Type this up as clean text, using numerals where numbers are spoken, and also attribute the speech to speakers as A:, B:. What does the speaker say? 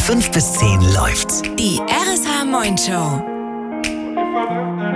A: 5 bis 10 läuft's.
B: Die RSH Moin Show.